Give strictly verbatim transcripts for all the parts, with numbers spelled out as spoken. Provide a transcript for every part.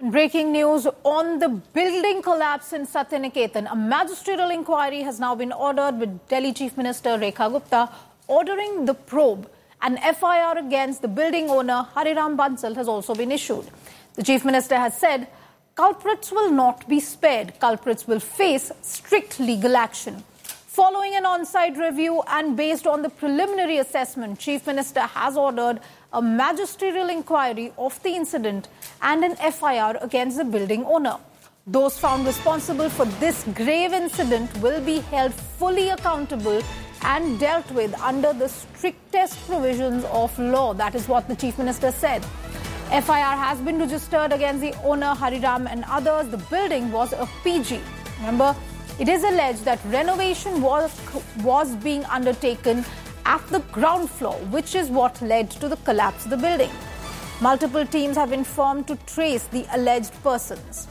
Breaking news on the building collapse in Satyaniketan. A magisterial inquiry has now been ordered with Delhi Chief Minister Rekha Gupta ordering the probe. An F I R against the building owner Hariram Bansal has also been issued. The Chief Minister has said culprits will not be spared. Culprits will face strict legal action. Following an on-site review and based on the preliminary assessment, Chief Minister has ordered a magisterial inquiry of the incident and an F I R against the building owner. Those found responsible for this grave incident will be held fully accountable and dealt with under the strictest provisions of law. That is what the Chief Minister said. F I R has been registered against the owner, Hariram, and others. The building was a P G. Remember, it is alleged that renovation work was being undertaken at the ground floor, which is what led to the collapse of the building. Multiple teams have been formed to trace the alleged persons.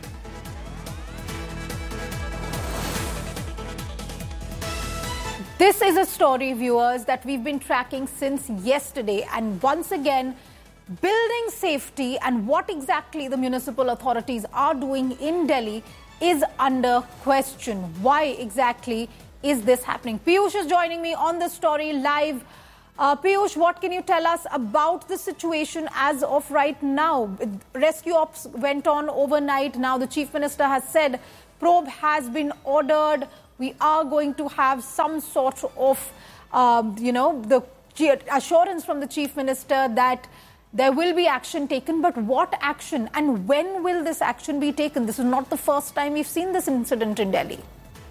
This is a story, viewers, that we've been tracking since yesterday. And once again, building safety and what exactly the municipal authorities are doing in Delhi is under question. Why exactly is this happening? Piyush is joining me on this story live. Uh, Piyush, what can you tell us about the situation as of right now? Rescue ops went on overnight. Now the Chief Minister has said probe has been ordered. We are going to have some sort of, um, you know, the assurance from the Chief Minister that there will be action taken. But what action and when will this action be taken? This is not the first time we've seen this incident in Delhi.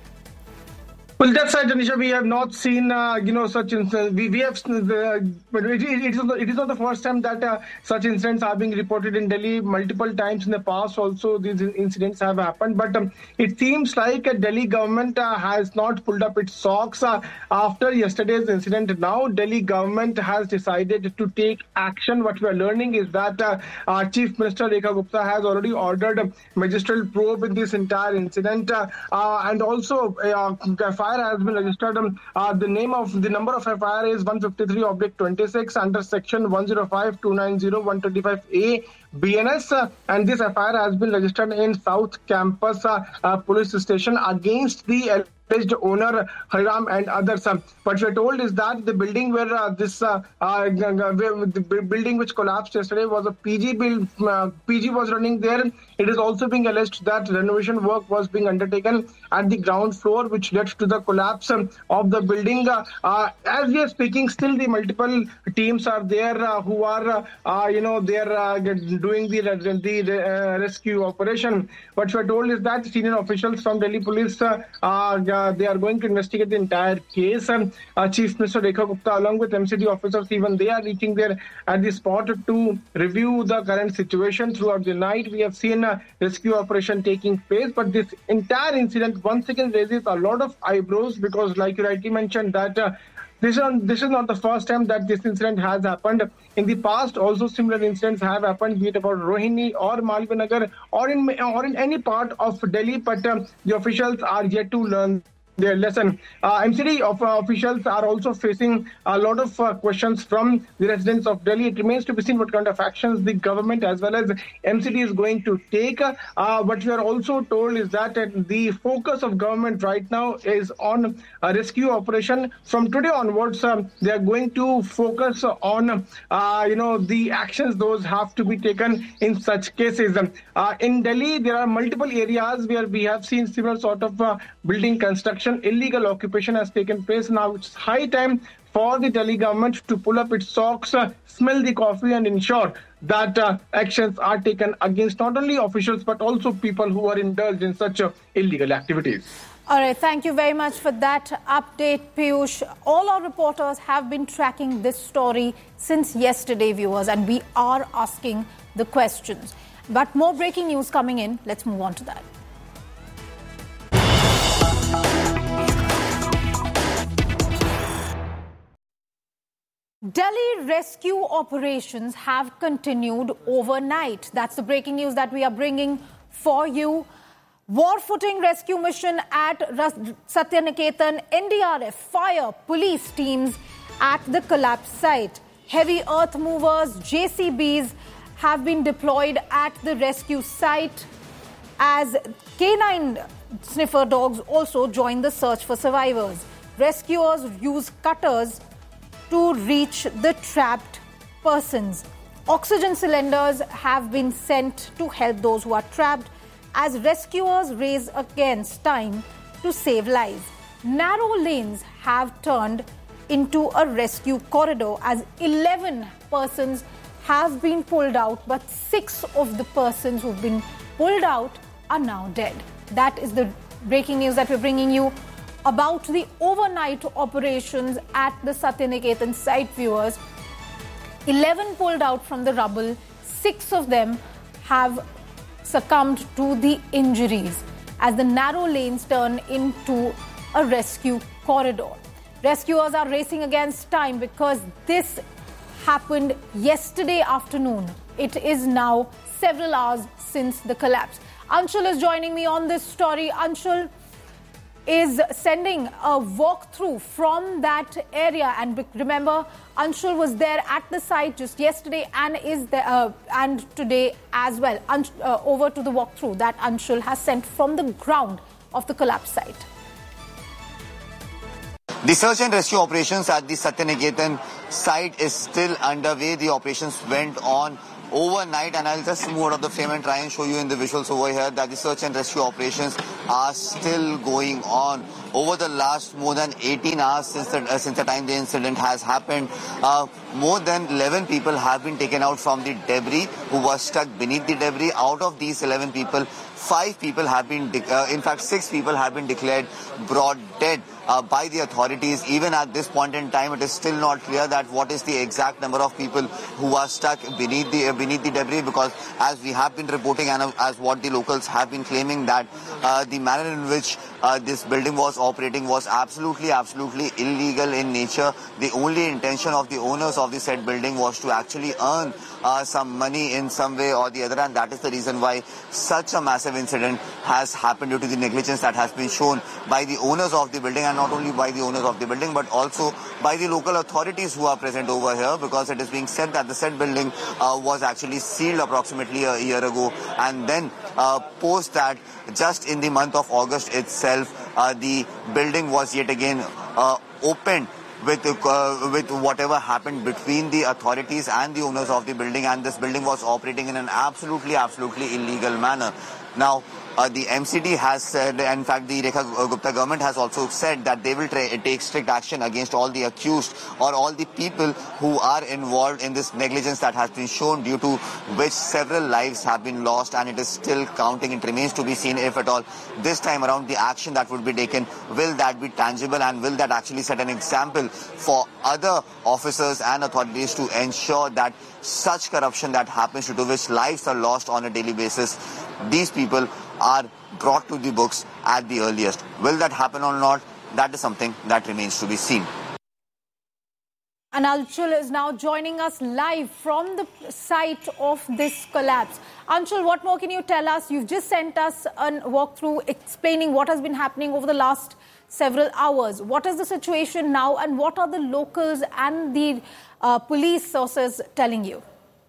Well, that's right, Anisha. We have not seen, uh, you know, such incidents. We, we have, uh, but it, it, is, it is not the first time that uh, such incidents are being reported in Delhi. Multiple times in the past also these incidents have happened. But um, it seems like a Delhi government uh, has not pulled up its socks uh, after yesterday's incident. Now, Delhi government has decided to take action. What we are learning is that uh, uh, Chief Minister Rekha Gupta has already ordered a magisterial probe in this entire incident. Uh, uh, and also, uh, has been registered. Um, uh, the name of the number of F I R is one fifty-three oblique twenty-six under section one oh five two nine oh one twenty-five A B N S, uh, and this F I R has been registered in South Campus uh, uh, police station against the alleged owner Hariram and others. Um, what we're told is that the building where uh, this uh, uh, the building which collapsed yesterday was a P G build. Uh, P G was running there. It is also being alleged that renovation work was being undertaken at the ground floor, which led to the collapse um, of the building. Uh, uh, as we are speaking, still the multiple teams are there uh, who are, uh, uh, you know, they are uh, doing the the uh, rescue operation. What we are told is that senior officials from Delhi Police uh, uh, Uh, they are going to investigate the entire case. Um, uh, Chief Minister Rekha Gupta, along with M C D officers, even they are reaching there at the spot to review the current situation. Throughout the night, we have seen a rescue operation taking place. But this entire incident once again raises a lot of eyebrows because, like you rightly mentioned, that uh, this is, not, this is not the first time that this incident has happened. In the past, also similar incidents have happened, be it about Rohini or Malviya Nagar or in or in any part of Delhi. But um, the officials are yet to learn their lesson. Uh, M C D of, uh, officials are also facing a lot of uh, questions from the residents of Delhi. It remains to be seen what kind of actions the government as well as M C D is going to take. Uh, what we are also told is that uh, the focus of government right now is on a rescue operation. From today onwards, uh, they are going to focus on, uh, you know, the actions those have to be taken in such cases. Uh, in Delhi, there are multiple areas where we have seen similar sort of uh, building construction. Illegal occupation has taken place. Now it's high time for the Delhi government to pull up its socks, uh, smell the coffee and ensure that uh, actions are taken against not only officials but also people who are indulged in such uh, illegal activities. All right, thank you very much for that update, Piyush. All our reporters have been tracking this story since yesterday, viewers, and we are asking the questions. But more breaking news coming in. Let's move on to that. Delhi rescue operations have continued overnight. That's the breaking news that we are bringing for you. War footing rescue mission at Satyaniketan, N D R F, fire, police teams at the collapse site. Heavy earth movers, J C Bs have been deployed at the rescue site as canine sniffer dogs also join the search for survivors. Rescuers use cutters to reach the trapped persons. Oxygen cylinders have been sent to help those who are trapped as rescuers race against time to save lives. Narrow lanes have turned into a rescue corridor as eleven persons have been pulled out, but six of the persons who've been pulled out are now dead. That is the breaking news that we're bringing you about the overnight operations at the Satyaniketan site, viewers. eleven pulled out from the rubble. Six of them have succumbed to the injuries as the narrow lanes turn into a rescue corridor. Rescuers are racing against time because this happened yesterday afternoon. It is now several hours since the collapse. Anshul is joining me on this story. Anshul is sending a walkthrough from that area, and remember, Anshul was there at the site just yesterday and is there uh, and today as well. Ansh- uh, over to the walkthrough that Anshul has sent from the ground of the collapse site. The search and rescue operations at the Satyaniketan site is still underway. The operations went on overnight, and I'll just move out of the frame and try and show you in the visuals over here that the search and rescue operations are still going on. Over the last more than eighteen hours since the, uh, since the time the incident has happened, uh, more than eleven people have been taken out from the debris who were stuck beneath the debris. Out of these eleven people, five people have been, de- uh, in fact, six people have been declared broad dead uh, by the authorities. Even at this point in time, it is still not clear that what is the exact number of people who are stuck beneath the uh, beneath the debris, because as we have been reporting and uh, as what the locals have been claiming, that uh, the manner in which uh, this building was operating was absolutely, absolutely illegal in nature. The only intention of the owners of the said building was to actually earn uh, some money in some way or the other, and that is the reason why such a massive incident has happened due to the negligence that has been shown by the owners of the building, and not only by the owners of the building but also by the local authorities who are present over here, because it is being said that the said building uh, was actually sealed approximately a year ago, and then uh, post that, just in the month of August itself, uh, the building was yet again uh, opened with uh, with whatever happened between the authorities and the owners of the building, and this building was operating in an absolutely, absolutely illegal manner. Now, uh, the M C D has said, in fact, the Rekha Gupta government has also said that they will tra- take strict action against all the accused or all the people who are involved in this negligence that has been shown, due to which several lives have been lost, and it is still counting. It remains to be seen if at all this time around the action that would be taken, will that be tangible, and will that actually set an example for other officers and authorities to ensure that such corruption that happens, due to which lives are lost on a daily basis, these people are brought to the books at the earliest. Will that happen or not? That is something that remains to be seen. And Anshul is now joining us live from the site of this collapse. Anshul, what more can you tell us? You've just sent us a walkthrough explaining what has been happening over the last several hours. What is the situation now, and what are the locals and the uh, police sources telling you?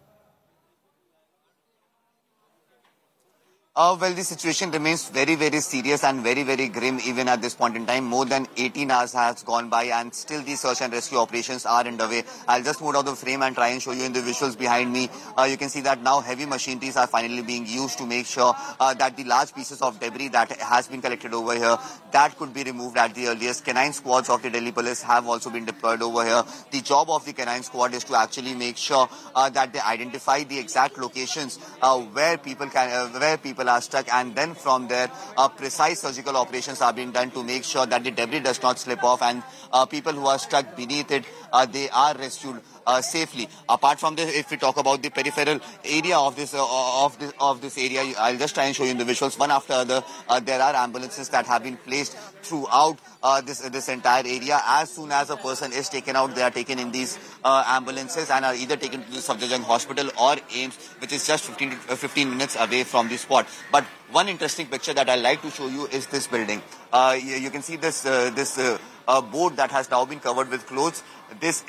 Uh, well, the situation remains very, very serious and very, very grim even at this point in time. More than eighteen hours has gone by and still the search and rescue operations are underway. I'll just move out of the frame and try and show you in the visuals behind me. Uh, you can see that now heavy machineries are finally being used to make sure uh, that the large pieces of debris that has been collected over here, that could be removed at the earliest. Canine squads of the Delhi police have also been deployed over here. The job of the canine squad is to actually make sure uh, that they identify the exact locations uh, where people can, uh, where people are stuck, and then from there uh, precise surgical operations are being done to make sure that the debris does not slip off, and uh, people who are stuck beneath it, uh, they are rescued uh, safely. Apart from this, if we talk about the peripheral area of this uh, of this of this area, I'll just try and show you in the visuals one after other. Uh, there are ambulances that have been placed throughout uh, this uh, this entire area. As soon as a person is taken out, they are taken in these uh, ambulances and are either taken to the Safdarjung Hospital or AIIMS, which is just fifteen, to, uh, fifteen minutes away from the spot. But one interesting picture that I like to show you is this building. Uh, you, you can see this uh, this uh, uh, board that has now been covered with clothes. This is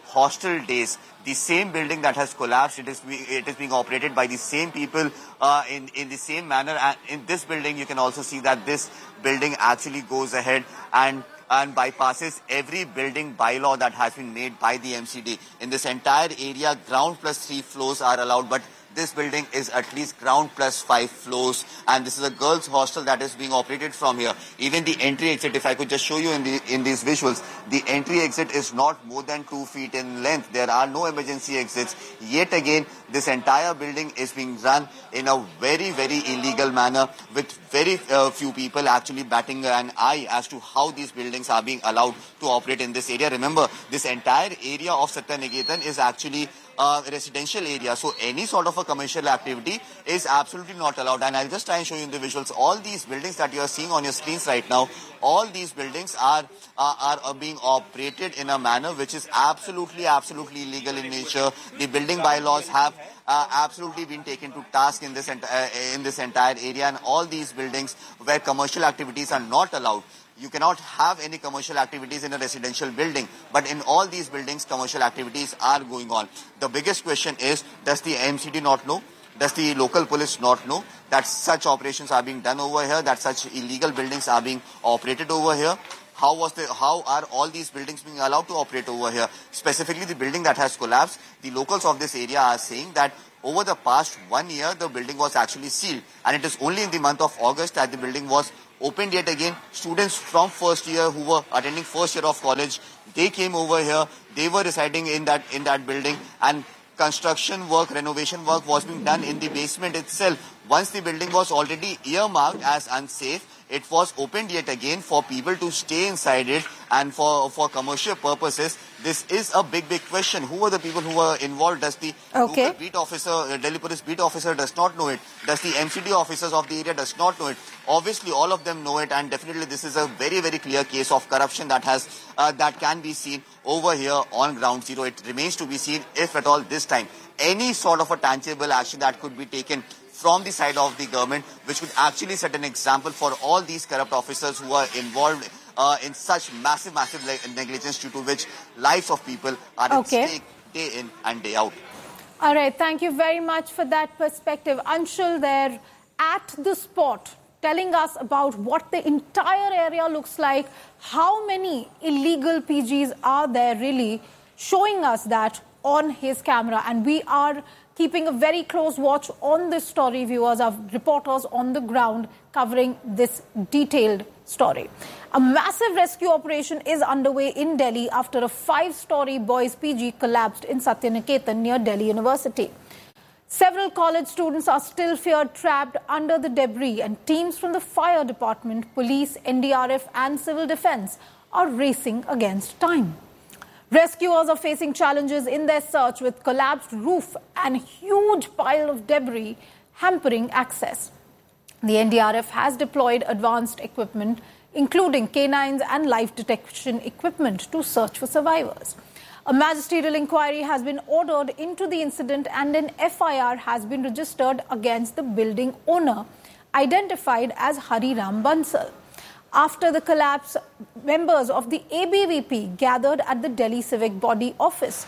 hostel days. The same building that has collapsed, it is, it is being operated by the same people uh, in, in the same manner. And in this building, you can also see that this building actually goes ahead and and bypasses every building bylaw that has been made by the M C D. In this entire area, ground plus three floors are allowed, but this building is at least ground plus five floors, and this is a girls' hostel that is being operated from here. Even the entry exit, if I could just show you in the in these visuals, the entry exit is not more than two feet in length. There are no emergency exits. Yet again, this entire building is being run in a very, very illegal manner, with very uh, few people actually batting an eye as to how these buildings are being allowed to operate in this area. Remember, this entire area of Satyaniketan is actually Uh, residential area, so any sort of a commercial activity is absolutely not allowed. And I'll just try and show you in the visuals. All these buildings that you are seeing on your screens right now, all these buildings are uh, are, are being operated in a manner which is absolutely, absolutely illegal in nature. The building bylaws have uh, absolutely been taken to task in this ent uh, in this entire area, and all these buildings where commercial activities are not allowed. You cannot have any commercial activities in a residential building, but in all these buildings, commercial activities are going on. The biggest question is, does the M C D not know? Does the local police not know that such operations are being done over here, that such illegal buildings are being operated over here? How was the, how are all these buildings being allowed to operate over here? Specifically, the building that has collapsed, the locals of this area are saying that over the past one year, the building was actually sealed, and it is only in the month of August that the building was opened yet again. Students from first year who were attending first year of college, they came over here, they were residing in that in that building, and construction work, renovation work was being done in the basement itself. Once the building was already earmarked as unsafe, it was opened yet again for people to stay inside it and for, for commercial purposes. This is a big, big question. Who are the people who were involved? Does the okay. local beat officer, uh, Delhi Police beat officer does not know it? Does the M C D officers of the area does not know it? Obviously, all of them know it, and definitely this is a very, very clear case of corruption that has uh, that can be seen over here on ground zero. It remains to be seen if at all this time any sort of a tangible action that could be taken from the side of the government, which would actually set an example for all these corrupt officers who are involved uh, in such massive, massive negligence, due to which lives of people are okay. at stake day in and day out. All right, thank you very much for that perspective. Anshul there at the spot, telling us about what the entire area looks like, how many illegal P Gs are there really, showing us that on his camera. And we are keeping a very close watch on this story, viewers. Our reporters on the ground covering this detailed story. A massive rescue operation is underway in Delhi after a five-story boys' P G collapsed in Satyaniketan near Delhi University. Several college students are still feared trapped under the debris, and teams from the fire department, police, N D R F and civil defense are racing against time. Rescuers are facing challenges in their search, with collapsed roof and huge pile of debris hampering access. The N D R F has deployed advanced equipment, including canines and life detection equipment, to search for survivors. A magisterial inquiry has been ordered into the incident, and an F I R has been registered against the building owner, identified as Hari Ram Bansal. After the collapse, members of the A B V P gathered at the Delhi Civic Body Office.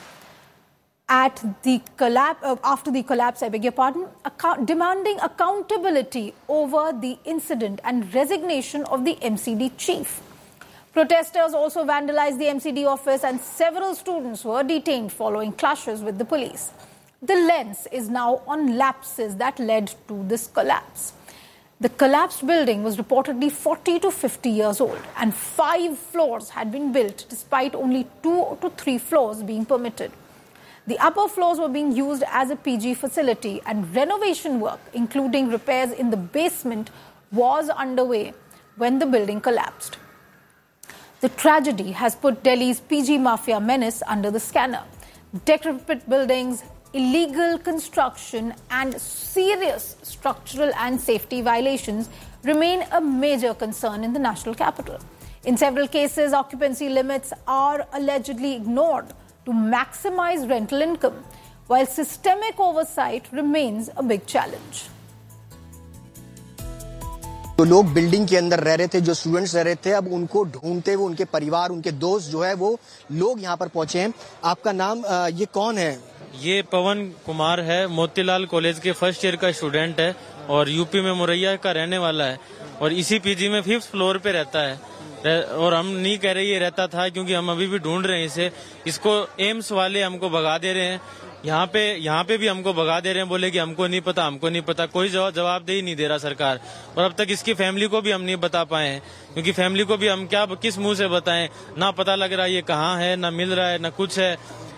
At the collapse, uh, after the collapse, I beg your pardon, account demanding accountability over the incident and resignation of the M C D chief. Protesters also vandalized the M C D office, and several students were detained following clashes with the police. The lens is now on lapses that led to this collapse. The collapsed building was reportedly forty to fifty years old, and five floors had been built despite only two to three floors being permitted. The upper floors were being used as a P G facility, and renovation work, including repairs in the basement, was underway when the building collapsed. The tragedy has put Delhi's P G mafia menace under the scanner. Decrepit buildings, illegal construction and serious structural and safety violations remain a major concern in the national capital. In several cases, occupancy limits are allegedly ignored to maximize rental income, while systemic oversight remains a big challenge. तो लोग building के अंदर रह रहे थे, जो students रह रहे थे, अब उनको ढूंढते हुए उनके परिवार, उनके दोस्त जो है वो लोग यहाँ पर पहुंचे हैं। आपका नाम, ये कौन है? ये पवन कुमार है, मोतीलाल कॉलेज के फर्स्ट ईयर का स्टूडेंट है और यूपी में मुरैया का रहने वाला है और इसी पीजी में फिफ्थ फ्लोर पे रहता है। और हम नहीं कह रहे ये रहता था, क्योंकि हम अभी भी ढूंढ रहे हैं इसे। इसको एम्स वाले हमको भगा दे रहे हैं, यहाँ पे यहाँ पे भी हमको भगा दे रहे हैं, बोले कि हमको नहीं पता, हमको नहीं पता। कोई जवाबदेही नहीं दे रहा सरकार। और अब तक इसकी फैमिली को भी हम नहीं बता पाए हैं, क्योंकि फैमिली को भी हम क्या किस मुंह से बताएं, ना पता लग रहा है ये कहाँ है, ना मिल रहा है, ना कुछ है।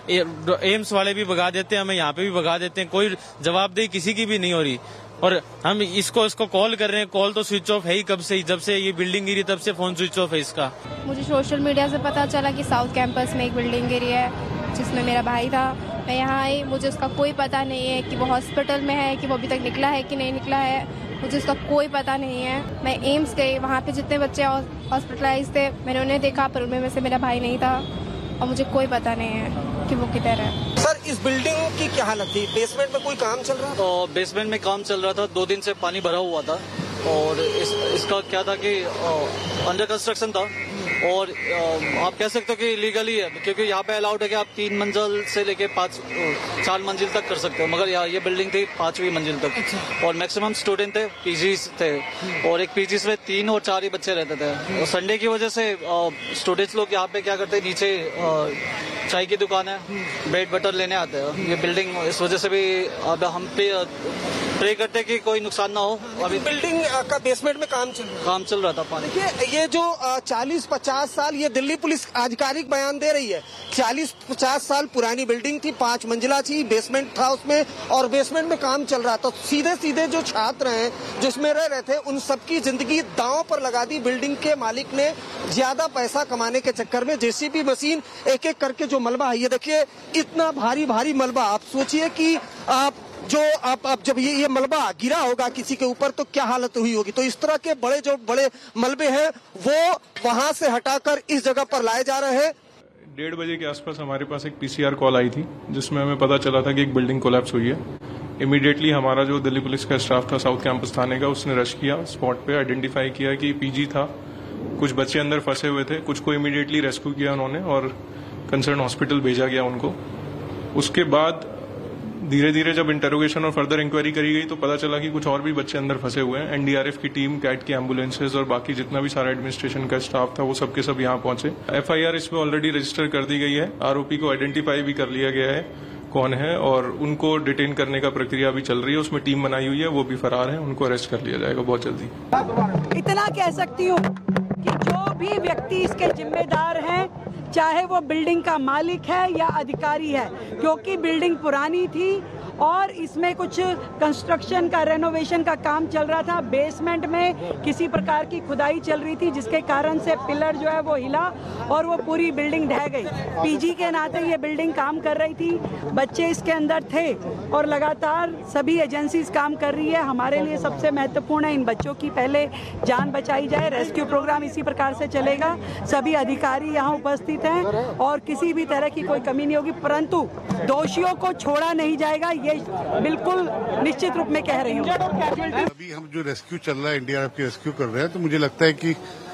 एम्स वाले भी भगा देते हैं, हमें यहाँ पे भी भगा देते हैं, कोई जवाबदेही किसी की भी नहीं हो रही। और हम इसको इसको कॉल कर रहे हैं, कॉल तो स्विच ऑफ है ही कब से, जब से ये बिल्डिंग गिरी तब से फोन स्विच ऑफ है इसका। मुझे सोशल मीडिया से पता चला कि साउथ कैंपस में एक बिल्डिंग गिरी है जिसमें मेरा भाई था। मैं यहाँ आई, मुझे उसका कोई पता नहीं है कि वो हॉस्पिटल में है, कि वो अभी तक निकला है कि नहीं निकला है, मुझे उसका कोई पता नहीं है। मैं एम्स गई, वहाँ पे जितने बच्चे हॉस्पिटलाइज थे मैंने उन्हें देखा, पर उनमें से मेरा भाई नहीं था और मुझे कोई पता नहीं है कि वो किधर है। सर, इस बिल्डिंग की क्या हालत थी? बेसमेंट में कोई काम चल रहा था? तो बेसमेंट में काम चल रहा था, दो दिन से पानी भरा हुआ था और इस, इसका क्या था कि अंडर कंस्ट्रक्शन था और आ, आप कह सकते हो कि इलीगली है, क्योंकि यहाँ पे अलाउड है कि आप तीन मंजिल से लेके पाँच चार मंजिल तक कर सकते हो, मगर यहाँ ये बिल्डिंग थी पांचवी मंजिल तक और मैक्सिमम स्टूडेंट थे, पीजीज थे और एक पीजीज में तीन और चार ही बच्चे रहते थे। और संडे की वजह से स्टूडेंट्स लोग यहाँ पे क्या करते हैं, नीचे आ, चाय की दुकान है, ब्रेड बटर लेने आते हैं। ये बिल्डिंग इस वजह से भी अब हम पे प्रे करते हैं कि कोई नुकसान ना हो। अभी बिल्डिंग का बेसमेंट में काम चल रहा है काम चल रहा था पानी। ये, ये जो चालीस पचास साल, ये दिल्ली पुलिस आधिकारिक बयान दे रही है, चालीस पचास साल पुरानी बिल्डिंग थी, पांच मंजिला थी, बेसमेंट था उसमें और बेसमेंट में काम चल रहा था। तो सीधे सीधे जो छात्र हैं जो इसमें रह रहे थे, उन सबकी जिंदगी दांव पर लगा दी। बिल्डिंग के मालिक ने ज्यादा पैसा कमाने के चक्कर में जेसीबी मशीन एक एक करके जो मलबा है, ये देखिए इतना भारी भारी मलबा। आप सोचिए कि आप जो आप, आप जब ये ये मलबा गिरा होगा किसी के ऊपर तो क्या हालत हुई होगी। तो इस तरह के बड़े जो बड़े मलबे हैं वो वहां से हटाकर इस जगह पर लाए जा रहे हैं। डेढ़ बजे के आसपास हमारे पास एक पीसीआर कॉल आई थी, जिसमें हमें पता चला था कि एक बिल्डिंग कोलैप्स हुई है। इमीडिएटली हमारा जो दिल्ली पुलिस का स्टाफ था साउथ कैंपस थाने का, उसने रश किया, स्पॉट पे आइडेंटिफाई किया कि पीजी था, कुछ बच्चे अंदर फंसे हुए थे, कुछ को इमीडिएटली रेस्क्यू किया उन्होंने और कंसर्न हॉस्पिटल भेजा गया उनको। उसके बाद धीरे धीरे जब इंटरोगेशन और फर्दर इंक्वायरी करी गई तो पता चला कि कुछ और भी बच्चे अंदर फंसे हुए हैं। एनडीआरएफ की टीम, कैट की एम्बुलेंसेज और बाकी जितना भी सारा एडमिनिस्ट्रेशन का स्टाफ था वो सबके सब यहाँ पहुंचे। एफआईआर इसमें ऑलरेडी रजिस्टर कर दी गई है, आरोपी को आइडेंटिफाई भी कर लिया गया है कौन है और उनको डिटेन करने का प्रक्रिया भी चल रही है। उसमें टीम बनाई हुई है, वो भी फरार है, उनको अरेस्ट कर लिया जाएगा बहुत जल्दी। इतना कह सकती हूँ कि जो भी व्यक्ति इसके जिम्मेदार हैं, चाहे वो बिल्डिंग का मालिक है या अधिकारी है, क्योंकि बिल्डिंग पुरानी थी और इसमें कुछ कंस्ट्रक्शन का, रेनोवेशन का काम चल रहा था। बेसमेंट में किसी प्रकार की खुदाई चल रही थी जिसके कारण से पिलर जो है वो हिला और वो पूरी बिल्डिंग ढह गई। पीजी के नाते ये बिल्डिंग काम कर रही थी, बच्चे इसके अंदर थे और लगातार सभी एजेंसीज काम कर रही है। हमारे लिए सबसे महत्वपूर्ण है इन बच्चों की पहले जान बचाई जाए। रेस्क्यू प्रोग्राम इसी प्रकार से चलेगा, सभी अधिकारी यहाँ उपस्थित हैं और किसी भी तरह की कोई कमी नहीं होगी, परंतु दोषियों को छोड़ा नहीं जाएगा, ये बिल्कुल निश्चित रूप में कह रही हूँ। अभी हम जो रेस्क्यू चल रहा है, एनडीआरएफ की रेस्क्यू कर रहे हैं, तो मुझे लगता है कि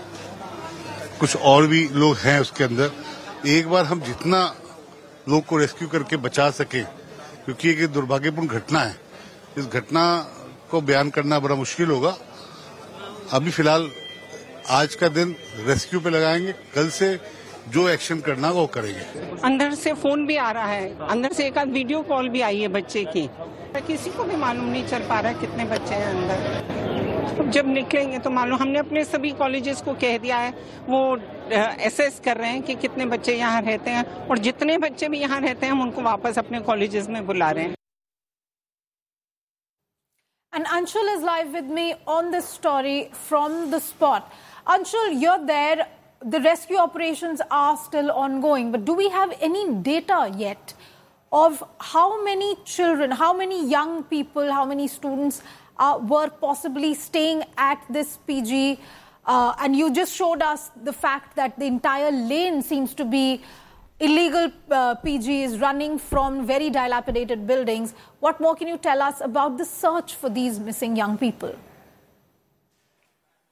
कुछ और भी लोग हैं उसके अंदर। एक बार हम जितना लोग को रेस्क्यू करके बचा सके, क्योंकि एक दुर्भाग्यपूर्ण घटना है, इस घटना को बयान करना बड़ा मुश्किल होगा। अभी फिलहाल आज का दिन रेस्क्यू पे लगाएंगे, कल से जो एक्शन करना वो करेंगे। अंदर से फोन भी आ रहा है, अंदर से एक आध वीडियो कॉल भी आई है बच्चे की, किसी को भी मालूम नहीं चल पा रहा है कितने बच्चे हैं अंदर। जब निकलेंगे तो मालूम। हमने अपने सभी कॉलेजेस को कह दिया है, वो एसेस कर रहे हैं कि कितने बच्चे यहाँ रहते हैं और जितने बच्चे भी यहाँ रहते हैं हम उनको वापस अपने कॉलेजेस में बुला रहे हैं। And Anshul is live with me on this story from the spot. Anshul, you're there. The rescue operations are still ongoing, but do we have any data yet of how many children, how many young people, how many students uh, were possibly staying at this P G? Uh, and you just showed us the fact that the entire lane seems to be illegal uh, P Gs running from very dilapidated buildings. What more can you tell us about the search for these missing young people?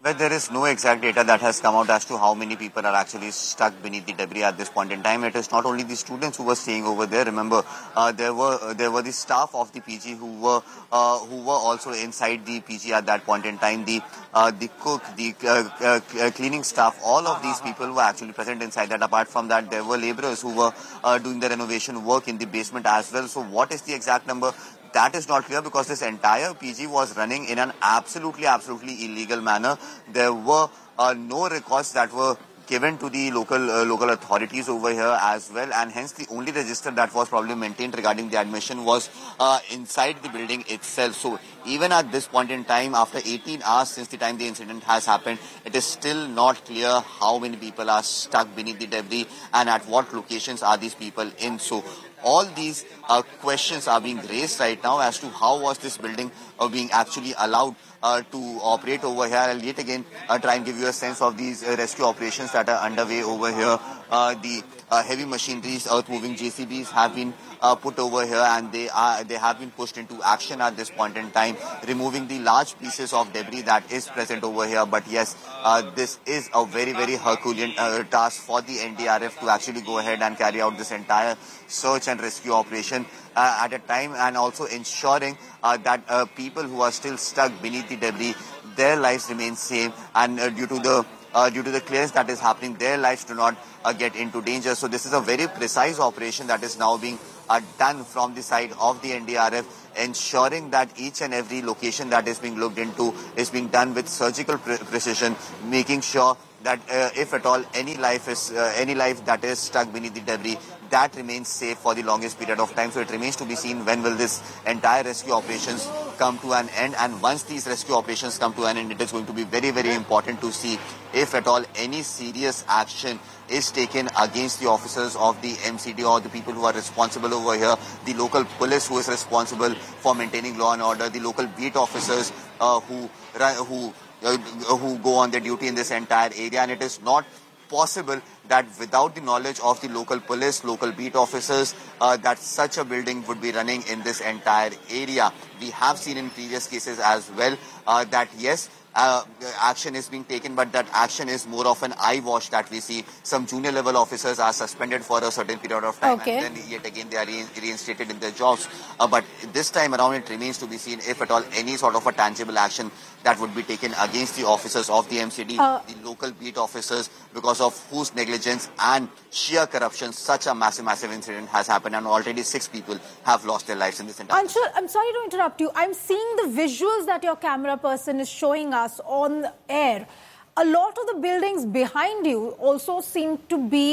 Well, there is no exact data that has come out as to how many people are actually stuck beneath the debris at this point in time. It is not only the students who were staying over there. Remember, uh, there were uh, there were the staff of the P G who were uh, who were also inside the P G at that point in time. The uh, the cook, the uh, uh, cleaning staff, all of these people were actually present inside that. Apart from that, there were laborers who were uh, doing the renovation work in the basement as well. So, what is the exact number? That is not clear because this entire P G was running in an absolutely, absolutely illegal manner. There were uh, no records that were given to the local uh, local authorities over here as well, and hence the only register that was probably maintained regarding the admission was uh, inside the building itself. So even at this point in time, after eighteen hours since the time the incident has happened, it is still not clear how many people are stuck beneath the debris and at what locations are these people in. So all these uh, questions are being raised right now as to how was this building uh, being actually allowed uh, to operate over here. I'll yet again uh, try and give you a sense of these uh, rescue operations that are underway over here. Uh, the uh, heavy machineries, earth-moving J C Bs have been uh, put over here, and they are they have been pushed into action at this point in time, removing the large pieces of debris that is present over here. But yes, uh, this is a very, very Herculean uh, task for the N D R F to actually go ahead and carry out this entire search and rescue operation uh, at a time, and also ensuring uh, that uh, people who are still stuck beneath the debris, their lives remain safe, and uh, due to the uh, due to the clearance that is happening, their lives do not uh, get into danger. So this is a very precise operation that is now being uh, done from the side of the N D R F, ensuring that each and every location that is being looked into is being done with surgical pre precision, making sure that uh, if at all any life is uh, any life that is stuck beneath the debris, that remains safe for the longest period of time. So it remains to be seen when will this entire rescue operations come to an end, and once these rescue operations come to an end, it is going to be very, very important to see if at all any serious action is taken against the officers of the M C D or the people who are responsible over here, the local police who is responsible for maintaining law and order, the local beat officers uh, who who uh, who go on their duty in this entire area. And it is not possible that without the knowledge of the local police, local beat officers, uh, that such a building would be running in this entire area. We have seen in previous cases as well uh, that yes, Uh, action is being taken, but that action is more of an eye wash that we see. Some junior level officers are suspended for a certain period of time, okay, and then yet again they are re reinstated in their jobs. Uh, but this time around it remains to be seen if at all any sort of a tangible action that would be taken against the officers of the M C D, uh, the local beat officers, because of whose negligence and sheer corruption such a massive, massive incident has happened, and already six people have lost their lives in this entire. Anshul, I'm sorry to interrupt you. I'm seeing the visuals that your camera person is showing us on air. A lot of the buildings behind you also seem to be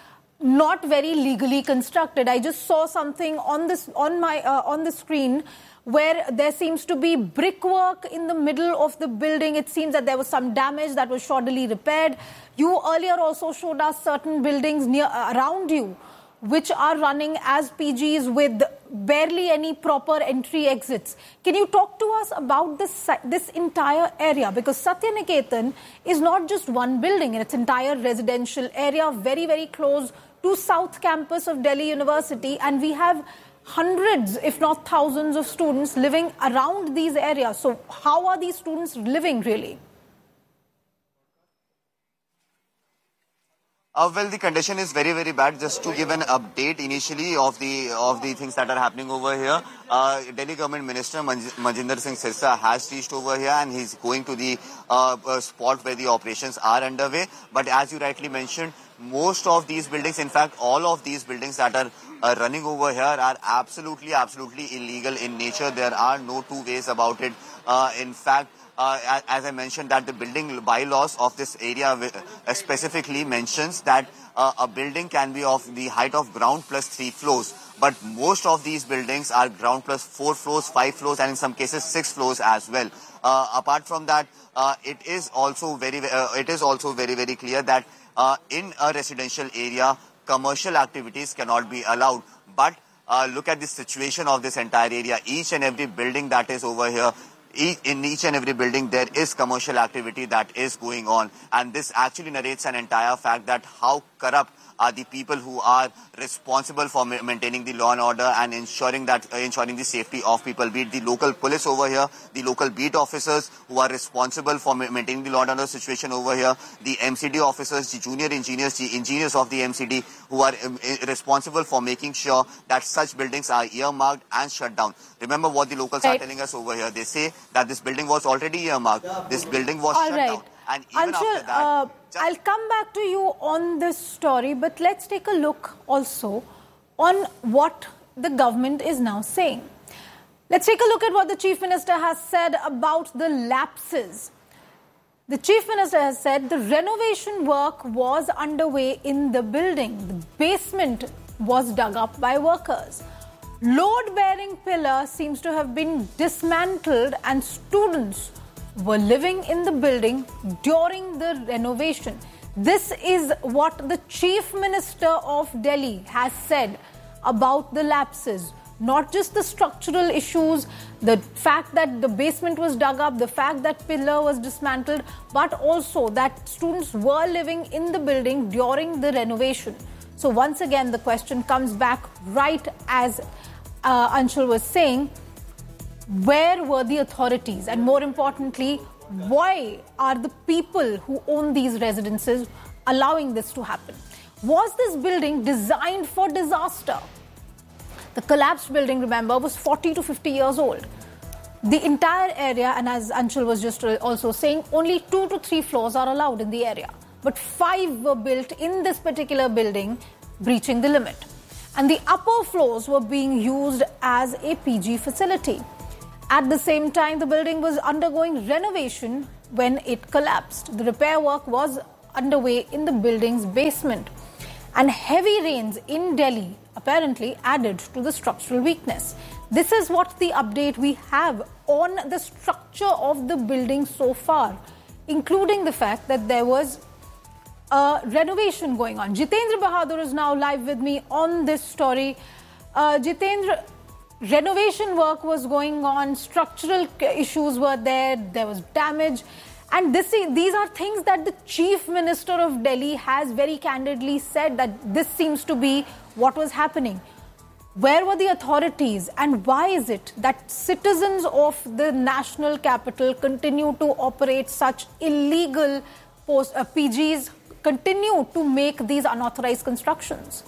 not very legally constructed. I just saw something on this on my uh, on the screen where there seems to be brickwork in the middle of the building. It seems that there was some damage that was shoddily repaired. You earlier also showed us certain buildings near uh, around you which are running as P Gs with barely any proper entry exits. Can you talk to us about this this entire area? Because Satyaniketan is not just one building, it's entire residential area, very, very close to South Campus of Delhi University, and we have hundreds, if not thousands, of students living around these areas. So how are these students living really? Uh, well, the condition is very, very bad. Just to give an update initially of the of the things that are happening over here, uh, Delhi Government Minister Manjinder Singh Sirsa has reached over here, and he's going to the uh, uh, spot where the operations are underway. But as you rightly mentioned, most of these buildings, in fact, all of these buildings that are uh, running over here are absolutely, absolutely illegal in nature. There are no two ways about it. Uh, in fact, Uh, as I mentioned, that the building bylaws of this area uh, specifically mentions that uh, a building can be of the height of ground plus three floors. But most of these buildings are ground plus four floors, five floors, and in some cases six floors as well. Uh, apart from that, uh, it is also very, uh, it is also very, very clear that uh, in a residential area, commercial activities cannot be allowed. But uh, look at the situation of this entire area. Each and every building that is over here, in each and every building there is commercial activity that is going on, and this actually narrates an entire fact that how corrupt are the people who are responsible for ma maintaining the law and order and ensuring that uh, ensuring the safety of people, be it the local police over here, the local beat officers who are responsible for ma maintaining the law and order situation over here, the M C D officers, the junior engineers, the engineers of the M C D who are um, responsible for making sure that such buildings are earmarked and shut down. Remember what the locals right. are telling us over here. They say that this building was already earmarked. This building was All shut right. down. And even Anshul, after that, uh, I'll come back to you on this story, but let's take a look also on what the government is now saying. Let's take a look at what the Chief Minister has said about the lapses. The Chief Minister has said the renovation work was underway in the building. The basement was dug up by workers. Load-bearing pillar seems to have been dismantled and students were living in the building during the renovation. This is what the Chief Minister of Delhi has said about the lapses. Not just the structural issues, the fact that the basement was dug up, the fact that pillar was dismantled, but also that students were living in the building during the renovation. So once again, the question comes back right as uh, Anshul was saying, where were the authorities? And more importantly, why are the people who own these residences allowing this to happen? Was this building designed for disaster? The collapsed building, remember, was forty to fifty years old. The entire area, and as Anshul was just also saying, only two to three floors are allowed in the area. But five were built in this particular building, breaching the limit. And the upper floors were being used as a P G facility. At the same time, the building was undergoing renovation when it collapsed. The repair work was underway in the building's basement. And heavy rains in Delhi apparently added to the structural weakness. This is what the update we have on the structure of the building so far, including the fact that there was a renovation going on. Jitendra Bahadur is now live with me on this story. Uh, Jitendra, renovation work was going on, structural issues were there, there was damage. And this, these are things that the Chief Minister of Delhi has very candidly said that this seems to be what was happening. Where were the authorities, and why is it that citizens of the national capital continue to operate such illegal post, uh, P Gs, continue to make these unauthorized constructions?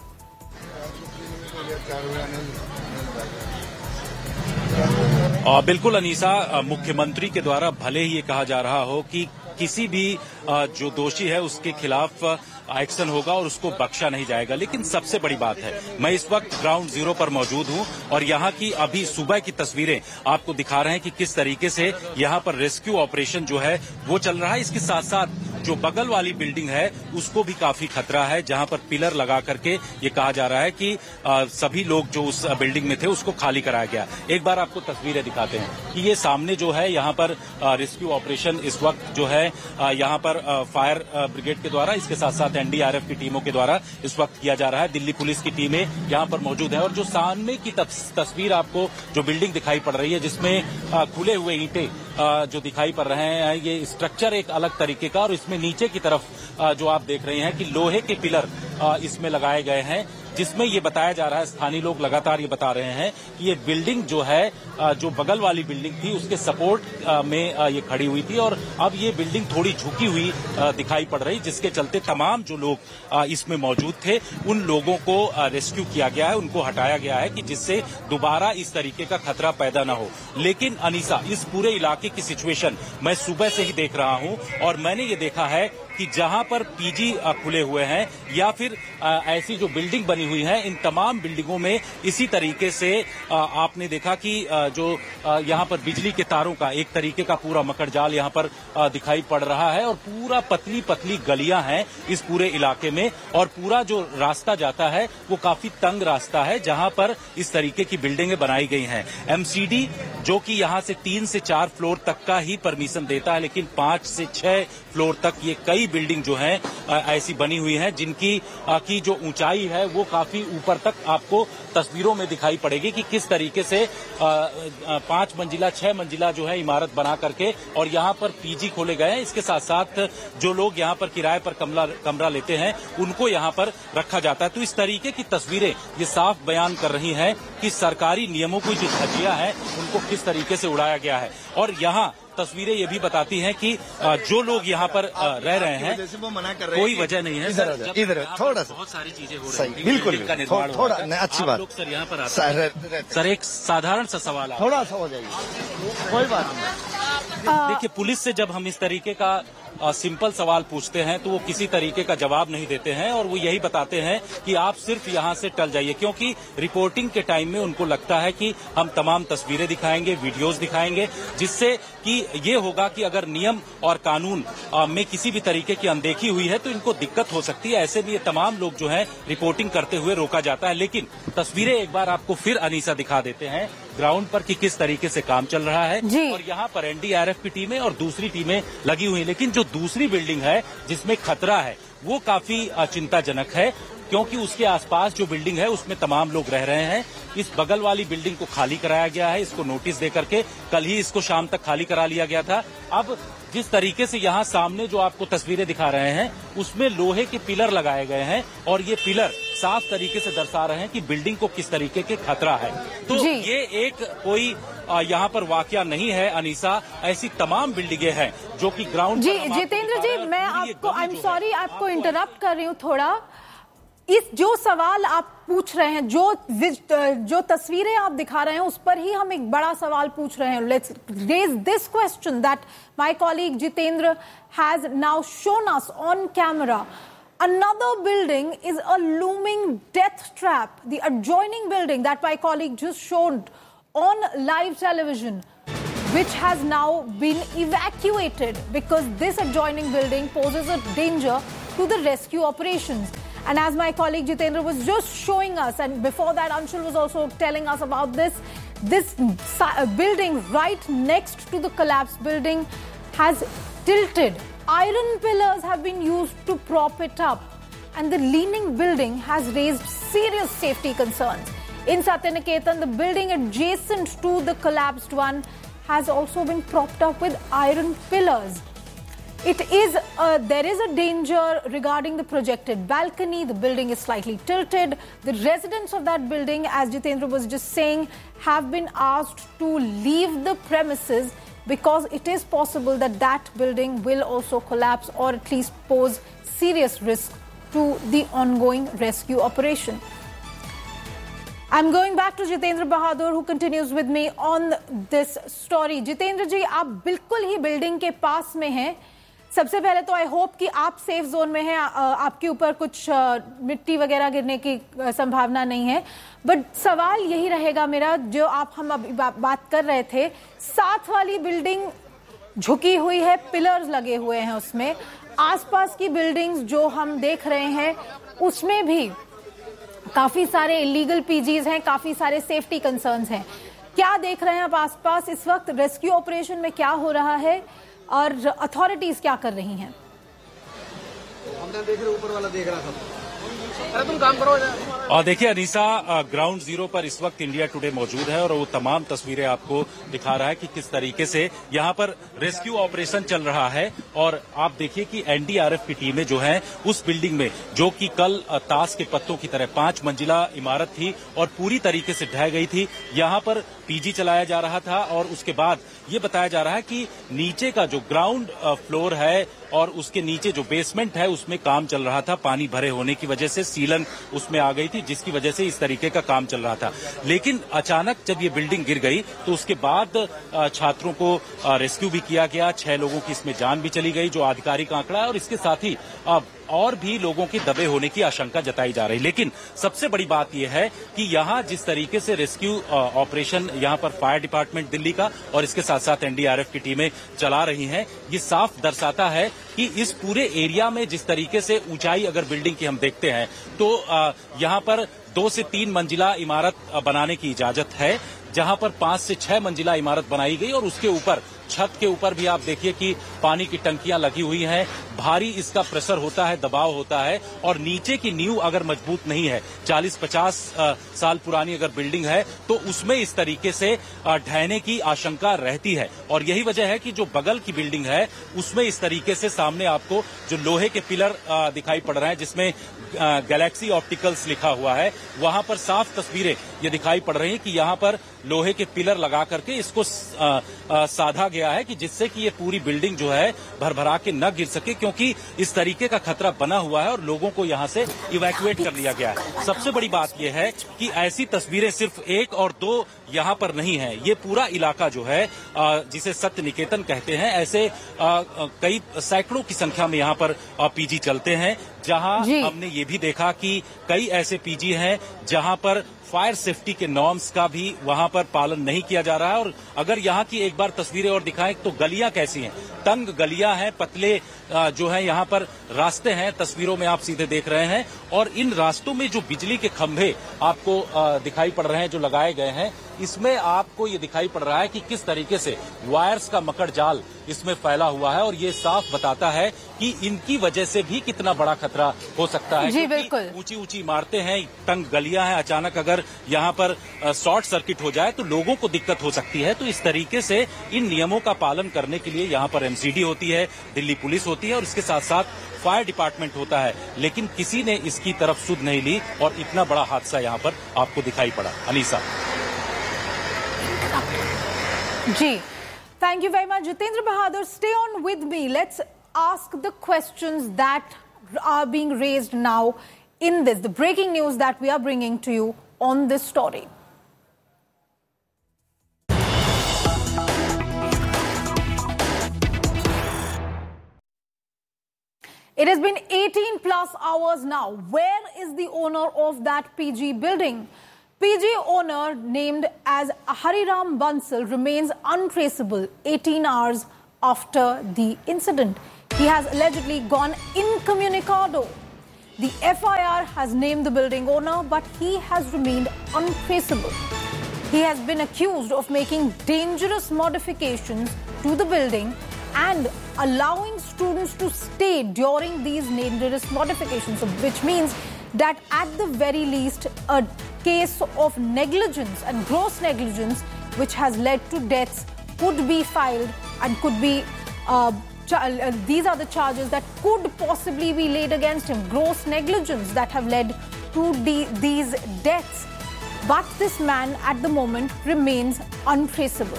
आ, बिल्कुल अनीसा, मुख्यमंत्री के द्वारा भले ही ये कहा जा रहा हो कि किसी भी आ, जो दोषी है उसके खिलाफ एक्शन होगा और उसको बख्शा नहीं जाएगा, लेकिन सबसे बड़ी बात है, मैं इस वक्त ग्राउंड जीरो पर मौजूद हूं और यहां की अभी सुबह की तस्वीरें आपको दिखा रहे हैं कि किस तरीके से यहां पर रेस्क्यू ऑपरेशन जो है वो चल रहा है। इसके साथ साथ जो बगल वाली बिल्डिंग है उसको भी काफी खतरा है, जहां पर पिलर लगा करके ये कहा जा रहा है कि आ, सभी लोग जो उस बिल्डिंग में थे उसको खाली कराया गया। एक बार आपको तस्वीरें दिखाते हैं कि ये सामने जो है यहाँ पर आ, रेस्क्यू ऑपरेशन इस वक्त जो है आ, यहाँ पर आ, फायर आ, ब्रिगेड के द्वारा, इसके साथ साथ एनडीआरएफ की टीमों के द्वारा इस वक्त किया जा रहा है। दिल्ली पुलिस की टीमें यहाँ पर मौजूद है और जो सामने की तस्वीर आपको जो बिल्डिंग दिखाई पड़ रही है जिसमें आ, खुले हुए ईंटें जो दिखाई पड़ रहे हैं, ये स्ट्रक्चर एक अलग तरीके का और इसमें नीचे की तरफ जो आप देख रहे हैं कि लोहे के पिलर इसमें लगाए गए हैं, जिसमें ये बताया जा रहा है, स्थानीय लोग लगातार ये बता रहे हैं कि ये बिल्डिंग जो है जो बगल वाली बिल्डिंग थी उसके सपोर्ट में ये खड़ी हुई थी और अब ये बिल्डिंग थोड़ी झुकी हुई दिखाई पड़ रही, जिसके चलते तमाम जो लोग इसमें मौजूद थे उन लोगों को रेस्क्यू किया गया है, उनको हटाया गया है कि जिससे दोबारा इस तरीके का खतरा पैदा न हो। लेकिन अनीसा, इस पूरे इलाके की सिचुएशन मैं सुबह से ही देख रहा हूं और मैंने ये देखा है कि जहां पर पीजी खुले हुए हैं या फिर ऐसी जो बिल्डिंग बनी हुई है, इन तमाम बिल्डिंगों में इसी तरीके से आपने देखा कि जो यहां पर बिजली के तारों का एक तरीके का पूरा मकड़जाल यहां पर दिखाई पड़ रहा है और पूरा पतली पतली गलियां हैं इस पूरे इलाके में और पूरा जो रास्ता जाता है वो काफी तंग रास्ता है जहां पर इस तरीके की बिल्डिंगें बनाई गई हैं। एमसीडी जो कि यहां से तीन से चार फ्लोर तक का ही परमिशन देता है, लेकिन पांच से छह फ्लोर तक ये कई कई बिल्डिंग जो है ऐसी बनी हुई है जिनकी की जो ऊंचाई है वो काफी ऊपर तक आपको तस्वीरों में दिखाई पड़ेगी कि किस तरीके से पांच मंजिला छह मंजिला जो है इमारत बना करके और यहाँ पर पीजी खोले गए हैं। इसके साथ साथ जो लोग यहाँ पर किराए पर कमरा कमरा लेते हैं उनको यहाँ पर रखा जाता है। तो इस तरीके की तस्वीरें ये साफ बयान कर रही हैं कि सरकारी नियमों की जो धज्जियां हैं उनको किस तरीके से उड़ाया गया है। और यहाँ तस्वीरें ये भी बताती हैं कि जो लोग यहाँ पर रह रहे हैं वो मना कर रहे हैं, कोई वजह नहीं है। इधर इधर थोड़ा सा बहुत सारी चीजें हो रही हैं, बिल्कुल का निर्माण थोड़ा अच्छी बात। लोग सर यहाँ पर आते हैं। सर एक साधारण सा सवाल थोड़ा सा हो जाएगा, कोई बात नहीं। देखिए, पुलिस से जब हम इस तरीके का आ, सिंपल सवाल पूछते हैं तो वो किसी तरीके का जवाब नहीं देते हैं और वो यही बताते हैं कि आप सिर्फ यहाँ से टल जाइए, क्योंकि रिपोर्टिंग के टाइम में उनको लगता है कि हम तमाम तस्वीरें दिखाएंगे, वीडियोस दिखाएंगे, जिससे कि ये होगा कि अगर नियम और कानून आ, में किसी भी तरीके की अनदेखी हुई है तो इनको दिक्कत हो सकती है। ऐसे में ये तमाम लोग जो है रिपोर्टिंग करते हुए रोका जाता है। लेकिन तस्वीरें एक बार आपको फिर अनीसा दिखा देते हैं ग्राउंड पर कि किस तरीके से काम चल रहा है। और यहाँ पर एनडीआरएफ की टीमें और दूसरी टीमें लगी हुई हैं। लेकिन जो दूसरी बिल्डिंग है जिसमें खतरा है वो काफी चिंताजनक है, क्योंकि उसके आसपास जो बिल्डिंग है उसमें तमाम लोग रह रहे हैं। इस बगल वाली बिल्डिंग को खाली कराया गया है, इसको नोटिस दे करके कल ही इसको शाम तक खाली करा लिया गया था। अब जिस तरीके से यहाँ सामने जो आपको तस्वीरें दिखा रहे हैं उसमें लोहे के पिलर लगाए गए हैं और ये पिलर साफ तरीके से दर्शा रहे हैं कि बिल्डिंग को किस तरीके के खतरा है। तो ये एक कोई यहाँ पर वाकया नहीं है अनीसा, ऐसी तमाम बिल्डिंगें हैं जो कि ग्राउंड। जी जितेंद्र जी, मैं आपको आई एम सॉरी आपको इंटरप्ट कर रही हूँ थोड़ा। इस जो सवाल आप पूछ रहे हैं, जो जो तस्वीरें आप दिखा रहे हैं, उस पर ही हम एक बड़ा सवाल पूछ रहे हैं। Let's raise this question that my colleague Jitendra has now shown us on camera. Another building is a looming death trap. The adjoining building that my colleague just showed on live television, which has now been evacuated because this adjoining building poses a danger to the rescue operations. And as my colleague Jitendra was just showing us, and before that Anshul was also telling us about this, this building right next to the collapsed building has tilted. Iron pillars have been used to prop it up, and the leaning building has raised serious safety concerns. In Satyaniketan, the building adjacent to the collapsed one has also been propped up with iron pillars. It is uh, there is a danger regarding the projected balcony. The building is slightly tilted. The residents of that building, as Jitendra was just saying, have been asked to leave the premises because it is possible that that building will also collapse or at least pose serious risk to the ongoing rescue operation. I'm going back to Jitendra Bahadur, who continues with me on this story. Jitendra ji, आप बिल्कुल ही building के पास में हैं. सबसे पहले तो I hope कि आप सेफ जोन में हैं, आपके ऊपर कुछ मिट्टी वगैरह गिरने की संभावना नहीं है. बट सवाल यही रहेगा मेरा, जो आप हम अभी बात कर रहे थे, साथ वाली बिल्डिंग झुकी हुई है, पिलर्स लगे हुए हैं उसमें. आसपास की बिल्डिंग्स जो हम देख रहे हैं उसमें भी काफी सारे इलीगल पीजीज हैं, काफी सारे सेफ्टी कंसर्न्स हैं. क्या देख रहे हैं आप आसपास इस वक्त? रेस्क्यू ऑपरेशन में क्या हो रहा है और अथॉरिटीज क्या कर रही हैं? हमने देख रहे, ऊपर वाला देख रहा था. अरे तुम काम करो. और देखिए अनीसा, ग्राउंड जीरो पर इस वक्त इंडिया टुडे मौजूद है और वो तमाम तस्वीरें आपको दिखा रहा है कि किस तरीके से यहाँ पर रेस्क्यू ऑपरेशन चल रहा है. और आप देखिए कि एनडीआरएफ की टीमें जो हैं उस बिल्डिंग में, जो कि कल ताश के पत्तों की तरह पांच मंजिला इमारत थी और पूरी तरीके से ढह गई थी, यहाँ पर पीजी चलाया जा रहा था. और उसके बाद ये बताया जा रहा है कि नीचे का जो ग्राउंड फ्लोर है और उसके नीचे जो बेसमेंट है उसमें काम चल रहा था. पानी भरे होने की वजह से सीलन उसमें आ गई थी, जिसकी वजह से इस तरीके का काम चल रहा था. लेकिन अचानक जब ये बिल्डिंग गिर गई तो उसके बाद छात्रों को रेस्क्यू भी किया गया. छह लोगों की इसमें जान भी चली गई, जो आधिकारिक आंकड़ा है. और इसके साथ ही और भी लोगों की दबे होने की आशंका जताई जा रही. लेकिन सबसे बड़ी बात यह है कि यहाँ जिस तरीके से रेस्क्यू ऑपरेशन यहाँ पर फायर डिपार्टमेंट दिल्ली का और इसके साथ साथ एनडीआरएफ की टीमें चला रही हैं, ये साफ दर्शाता है कि इस पूरे एरिया में जिस तरीके से ऊंचाई अगर बिल्डिंग की हम देखते हैं तो यहाँ पर दो से तीन मंजिला इमारत बनाने की इजाजत है, जहां पर पांच से छह मंजिला इमारत बनाई गई और उसके ऊपर छत के ऊपर भी आप देखिए कि पानी की टंकियां लगी हुई हैं, भारी इसका प्रेशर होता है, दबाव होता है, और नीचे की नींव अगर मजबूत नहीं है, चालीस पचास साल पुरानी अगर बिल्डिंग है तो उसमें इस तरीके से ढहने की आशंका रहती है। और यही वजह है कि जो बगल की बिल्डिंग है उसमें इस तरीके से सामने आपको जो लोहे के पिलर दिखाई पड़ रहे हैं जिसमें गैलेक्सी ऑप्टिकल्स लिखा हुआ है, वहां पर साफ तस्वीरें ये दिखाई पड़ रही हैं कि यहां पर लोहे के पिलर लगा करके इसको आ, आ, साधा गया है कि जिससे कि ये पूरी बिल्डिंग जो है भरभरा के न गिर सके, क्योंकि इस तरीके का खतरा बना हुआ है और लोगों को यहां से इवैक्यूएट कर लिया गया है। सबसे बड़ी बात यह है कि ऐसी तस्वीरें सिर्फ एक और दो यहां पर नहीं है, ये पूरा इलाका जो है आ, जिसे सत्य निकेतन कहते हैं, ऐसे आ, कई सैकड़ों की संख्या में यहां पर पीजी चलते हैं, जहां हमने ये भी देखा कि कई ऐसे पीजी हैं जहां पर फायर सेफ्टी के नॉर्म्स का भी वहां पर पालन नहीं किया जा रहा है। और अगर यहां की एक बार तस्वीरें और दिखाएं तो गलियां कैसी हैं, तंग गलियां हैं, पतले जो है यहां पर रास्ते हैं, तस्वीरों में आप सीधे देख रहे हैं। और इन रास्तों में जो बिजली के खंभे आपको दिखाई पड़ रहे हैं जो लगाए गए हैं, इसमें आपको ये दिखाई पड़ रहा है कि किस तरीके से वायर्स का मकड़ जाल इसमें फैला हुआ है, और ये साफ बताता है कि इनकी वजह से भी कितना बड़ा खतरा हो सकता है। जी बिल्कुल, ऊंची ऊंची इमारतें हैं, तंग गलियां हैं, अचानक अगर यहाँ पर शॉर्ट सर्किट हो जाए तो लोगों को दिक्कत हो सकती है। तो इस तरीके से इन नियमों का पालन करने के लिए यहाँ पर एमसीडी होती है, दिल्ली पुलिस होती है और इसके साथ साथ फायर डिपार्टमेंट होता है, लेकिन किसी ने इसकी तरफ सुध नहीं ली और इतना बड़ा हादसा यहाँ पर आपको दिखाई पड़ा। अनीसा जी, thank you very much, Jitendra Bahadur. Stay on with me. Let's ask the questions that are being raised now in this, the breaking news that we are bringing to you on this story. It has been eighteen plus hours now. Where is the owner of that P G building? P G owner named as Hariram Bansal remains untraceable eighteen hours after the incident. He has allegedly gone incommunicado. The F I R has named the building owner, but he has remained untraceable. He has been accused of making dangerous modifications to the building and allowing students to stay during these dangerous modifications, which means that at the very least a case of negligence and gross negligence which has led to deaths could be filed and could be uh, uh, these are the charges that could possibly be laid against him, gross negligence that have led to the, these deaths. But this man at the moment remains untraceable.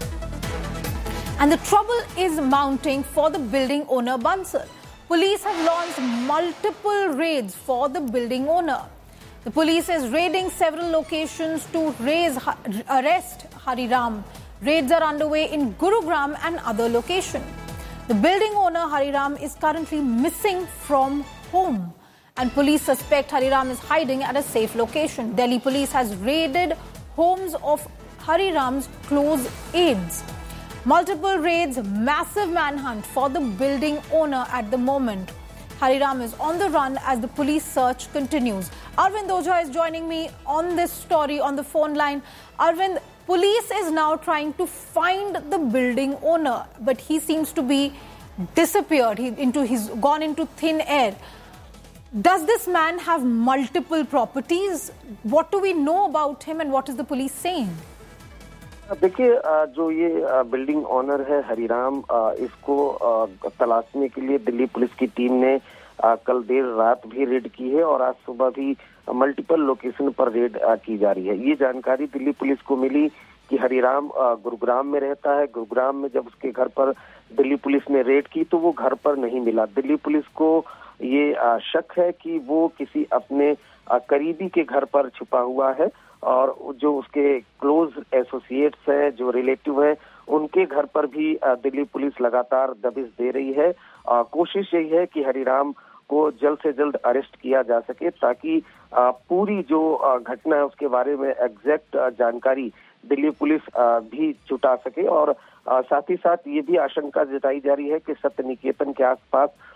And the trouble is mounting for the building owner Bansal. Police have launched multiple raids for the building owner. The police is raiding several locations to raise, arrest Hariram. Raids are underway in Gurugram and other locations. The building owner Hariram is currently missing from home, and police suspect Hariram is hiding at a safe location. Delhi police has raided homes of Hariram's close aides. Multiple raids, massive manhunt for the building owner at the moment. Hariram is on the run as the police search continues. Arvind Ojha is joining me on this story on the phone line. Arvind, police is now trying to find the building owner, but he seems to be disappeared. He into he's gone into thin air. Does this man have multiple properties? What do we know about him and what is the police saying? देखिए, जो ये building owner है हरिराम, इसको तलाशने के लिए Delhi police की team ने कल देर रात भी रेड की है और आज सुबह भी मल्टीपल लोकेशन पर रेड की जा रही है। ये जानकारी दिल्ली पुलिस को मिली कि हरिराम गुरुग्राम में रहता है। गुरुग्राम में जब उसके घर पर दिल्ली पुलिस ने रेड की तो वो घर पर नहीं मिला। दिल्ली पुलिस को ये शक है कि वो किसी अपने करीबी के घर पर छुपा हुआ है और जो उसके क्लोज एसोसिएट्स हैं, जो रिलेटिव हैं, उनके घर पर भी दिल्ली पुलिस लगातार दबिश दे रही है। कोशिश यही है कि हरिराम को जल्द से जल्द अरेस्ट किया जा सके ताकि पूरी जो घटना है उसके बारे में एग्जैक्ट जानकारी दिल्ली पुलिस भी जुटा सके। और साथ ही साथ ये भी आशंका जताई जा रही है कि सत्य निकेतन के आसपास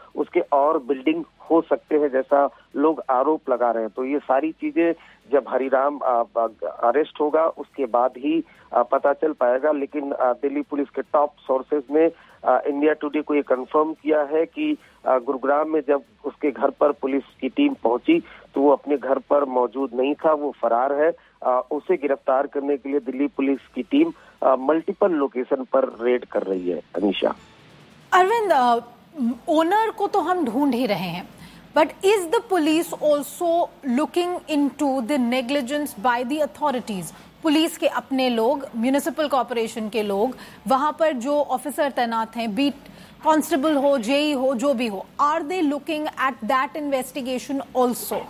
उसके और बिल्डिंग हो सकते हैं जैसा लोग आरोप लगा रहे हैं। तो ये सारी चीजें जब हरिराम अरेस्ट होगा उसके बाद ही आ, पता चल पाएगा। लेकिन आ, दिल्ली पुलिस के टॉप सोर्सेज ने आ, इंडिया टुडे को ये कंफर्म किया है कि आ, गुरुग्राम में जब उसके घर पर पुलिस की टीम पहुंची तो वो अपने घर पर मौजूद नहीं था, वो फरार है। आ, उसे गिरफ्तार करने के लिए दिल्ली पुलिस की टीम आ, मल्टीपल लोकेशन पर रेड कर रही है। अनीशा, अरविंद, ओनर को तो हम ढूंढ ही रहे हैं, but is the police also looking into the negligence by the authorities? Police के अपने लोग, म्यूनिसिपल कॉर्पोरेशन के लोग, वहां पर जो ऑफिसर तैनात हैं, बीट कांस्टेबल हो, जेई हो, जो भी हो, are they looking at that investigation also?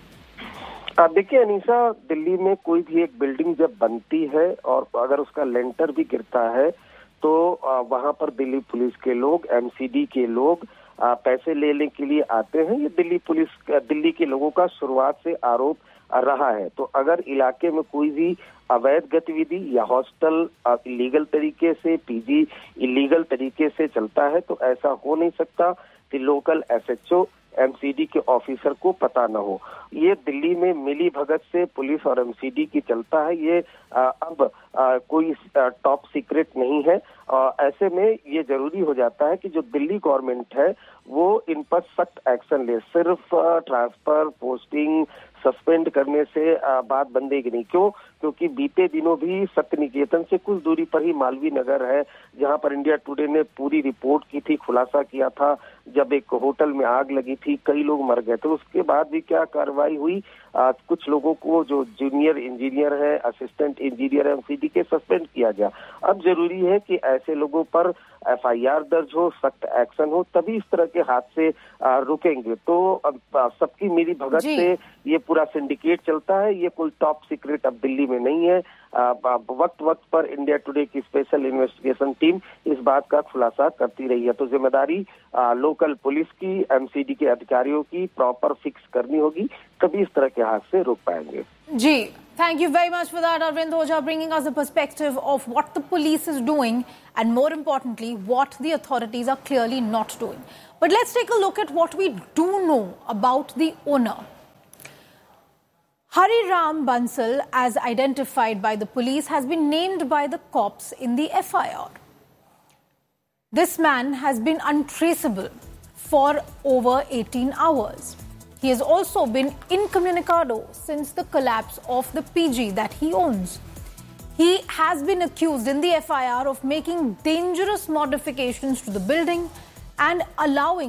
देखिए अनीसा, दिल्ली में कोई भी एक बिल्डिंग जब बनती है और अगर उसका लेंटर भी गिरता है तो वहां पर दिल्ली पुलिस के लोग, एमसीडी के लोग पैसे लेने के लिए आते हैं। ये दिल्ली पुलिस, दिल्ली के लोगों का शुरुआत से आरोप रहा है। तो अगर इलाके में कोई भी अवैध गतिविधि या हॉस्टल इलीगल तरीके से, पीजी इलीगल तरीके से चलता है तो ऐसा हो नहीं सकता कि लोकल एसएचओ, एमसीडी के ऑफिसर को पता न हो। ये दिल्ली में मिली भगत से पुलिस और एमसीडी की चलता है। ये आ, अब आ, कोई टॉप सीक्रेट नहीं है। आ, ऐसे में ये जरूरी हो जाता है कि जो दिल्ली गवर्नमेंट है वो इन पर सख्त एक्शन ले। सिर्फ ट्रांसफर, पोस्टिंग, सस्पेंड करने से आ, बात बंदेगी नहीं। क्यों? क्योंकि बीते दिनों भी सत्य निकेतन से कुछ दूरी पर ही मालवीय नगर है, जहां पर इंडिया टुडे ने पूरी रिपोर्ट की थी, खुलासा किया था। जब एक होटल में आग लगी थी, कई लोग मर गए थे। उसके बाद भी क्या कार्रवाई हुई? आ, कुछ लोगों को, जो जूनियर इंजीनियर है, असिस्टेंट इंजीनियर है, एमसीडी के, सस्पेंड किया गया। अब जरूरी है कि ऐसे लोगों पर एफआईआर दर्ज हो, सख्त एक्शन हो, तभी इस तरह के हादसे रुकेंगे। तो सबकी मेरी भगत से ये पूरा सिंडिकेट चलता है। ये कोई टॉप सीक्रेट अब दिल्ली में नहीं है। वक्त वक्त पर इंडिया टुडे की स्पेशल इन्वेस्टिगेशन टीम इस बात का खुलासा करती रही है। तो जिम्मेदारी आ, लोकल पुलिस की, एमसीडी के अधिकारियों की प्रॉपर फिक्स करनी होगी, तभी इस तरह के हादसे रोक पाएंगे। जी, thank you very much for that, Arvind Oja, bringing us a perspective of what the police is doing and more importantly, what the authorities are clearly not doing. But let's take a look at what we do know about the owner. Hariram Bansal, as identified by the police, has been named by the cops in the F I R. This man has been untraceable for over eighteen hours. He has also been incommunicado since the collapse of the P G that he owns. He has been accused in the F I R of making dangerous modifications to the building and allowing